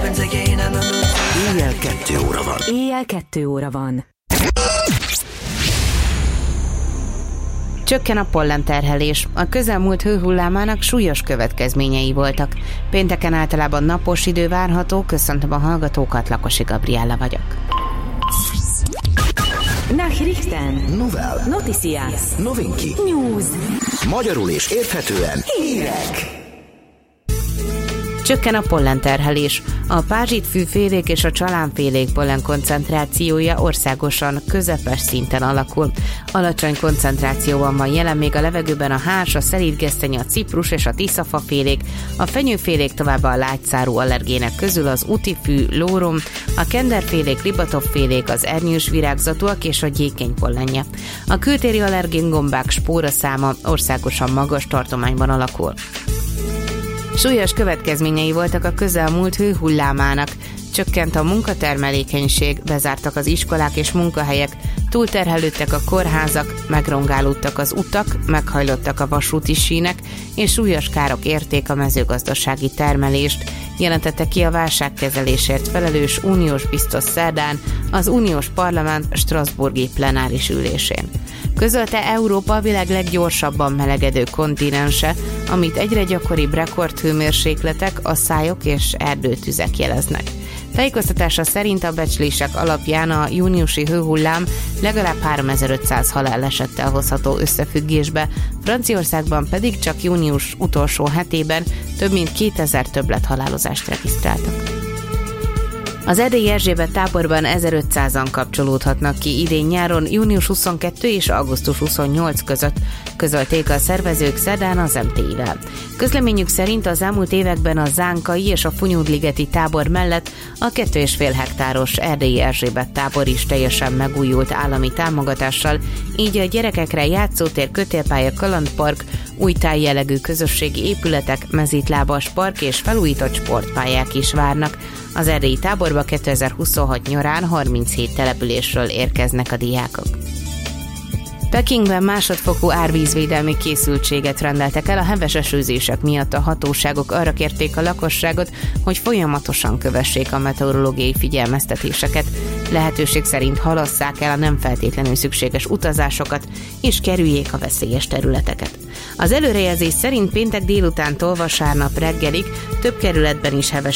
Éjjel 2 óra van. Éjjel 2 óra van. Csökken a pollenterhelés. A közelmúlt hőhullámának súlyos következményei voltak. Pénteken általában napos idő várható. Köszöntöm a hallgatókat, Lakosi Gabriella vagyok. Nachrichten. Novel. Noticias. Novinki. News. Magyarul és érthetően. Hírek. Csökken a pollenterhelés. A pázsitfűfélék és a csalánfélék pollen koncentrációja országosan közepes szinten alakul. Alacsony koncentrációban van jelen még a levegőben a hárs, a szelídgesztenye, a ciprus és a tiszafafélék, a fenyőfélék, továbbá a lágyszárú allergének közül az utifű, lórom, a kenderfélék, ribatopfélék, az ernyős virágzatúak és a gyékeny pollenje. A kültéri allergén gombák spóraszáma országosan magas tartományban alakul. Súlyos következményei voltak a közelmúlt hőhullámának. Csökkent a munkatermelékenység, bezártak az iskolák és munkahelyek, túlterhelődtek a kórházak, megrongálódtak az utak, meghajlottak a vasúti sínek, és súlyos károk érték a mezőgazdasági termelést, jelentette ki a válságkezelésért felelős uniós biztos szerdán az uniós parlament strasbourgi plenáris ülésén. Közölte Európa a világ leggyorsabban melegedő kontinense, amit egyre gyakoribb rekordhőmérsékletek, asszályok és erdőtüzek jeleznek. Tájékoztatása szerint a becslések alapján a júniusi hőhullám legalább 3500 halálesettel hozható összefüggésbe, Franciaországban pedig csak június utolsó hetében több mint 2000 többlethalálozást regisztráltak. Az Erdélyi Erzsébet táborban 1500-an kapcsolódhatnak ki idén nyáron június 22 és augusztus 28 között, közölték a szervezők szerdán az MTI-vel. Közleményük szerint az elmúlt években a zánkai és a Funyódligeti tábor mellett a 2,5 hektáros Erdélyi Erzsébet tábor is teljesen megújult állami támogatással, így a gyerekekre játszótér, kötélpálya, kalandpark, új tájjellegű közösségi épületek, mezítlábas park és felújított sportpályák is várnak. Az erdélyi táborba 2026 nyarán 37 településről érkeznek a diákok. Pekingben másodfokú árvízvédelmi készültséget rendeltek el, a heves esőzések miatt a hatóságok arra kérték a lakosságot, hogy folyamatosan kövessék a meteorológiai figyelmeztetéseket. Lehetőség szerint halasszák el a nem feltétlenül szükséges utazásokat, és kerüljék a veszélyes területeket. Az előrejelzés szerint péntek délutántól vasárnap reggelig több kerületben is heves